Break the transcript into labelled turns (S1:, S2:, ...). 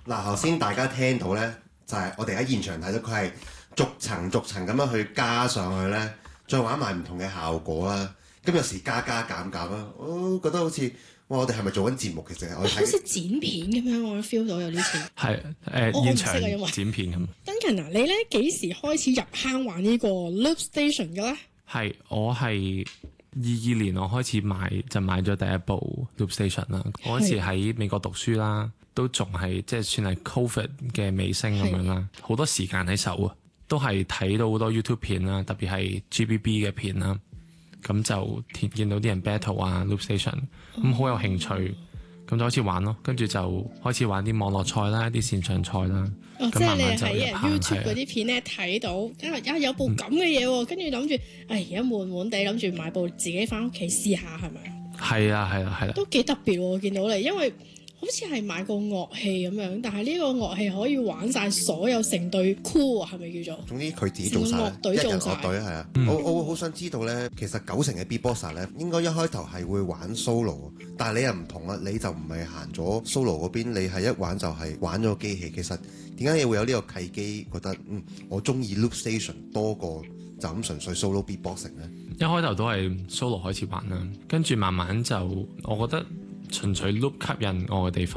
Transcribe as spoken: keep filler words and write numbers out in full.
S1: 嗱，頭先大家聽到咧，就係、是、我哋喺現場睇到佢係逐層逐層咁樣去加上去咧，再玩埋唔同嘅效果啦。咁有時加加減減啦，我覺得好似哇，我哋係咪做緊節目？其實我睇
S2: 好似剪片咁樣，我 feel 到有啲似。
S3: 係誒、呃、現場剪片咁。
S2: Duncan 啊，你咧幾時開始入坑玩呢個 Loop Station 嘅咧？
S3: 係我係二二年我開始買就買咗第一部 Loop Station 啦。我嗰時喺美國讀書啦，都仲係即係算係 Covid 嘅尾聲咁樣啦，好多時間喺手啊，都係睇到好多 YouTube 片啦，特別係 G B B 嘅片啦。咁就見見到啲人 battle 啊 Loop Station，咁好有興趣，咁就開始玩咯。跟住就開始玩啲網絡賽啦，啲線上賽啦。
S2: 哦，即係你喺 YouTube 嗰啲
S3: 係
S2: 片咧睇到，啊啊有部咁嘅嘢喎，跟住諗住，唉而家悶悶地諗住買部自己翻屋企試下係咪啊？
S3: 係啊係啊係啦，
S2: 都幾特別喎！見到你，因為好似係買個樂器咁樣，但係呢個樂器可以玩晒所有成隊 crew 啊，係咪叫做？
S1: 總之佢自己做晒，
S2: 樂隊做晒。
S1: 一人樂隊係啊！
S3: 嗯、
S1: 我我好想知道咧，其實九成嘅 beatboxer 咧，應該一開頭係會玩 solo，但係你又唔同啊，你就唔係行咗 solo 嗰邊，你係一玩就係玩咗個機器。其實點解你會有呢個契機，覺得嗯我中意 Loop Station 多過就咁純粹 solo beatboxing 咧？
S3: 一開頭都係 solo 開始玩啦，跟住慢慢就我覺得純粹 loop 吸引我嘅地方。